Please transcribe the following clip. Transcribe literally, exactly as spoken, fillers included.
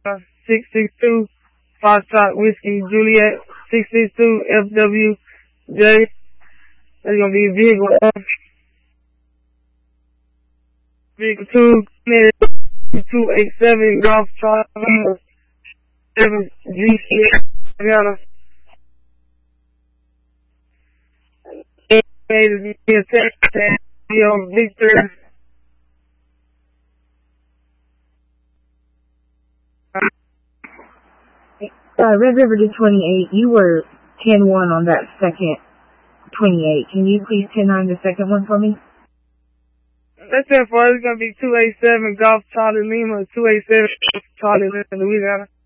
six six two Foxtrot Whiskey Juliet six six two F W J. That's gonna be vehicle F. Vehicle two two eight seven Golf Charlie seven G C Ghana. Made it be a text on Victor. Uh, Red River to twenty-eight, you were ten one on that second twenty-eight. Can you please ten nine the second one for me? That's it for us. It's going to be two eight seven Golf Charlie Lima, two eight seven Charlie Lima, Louisiana.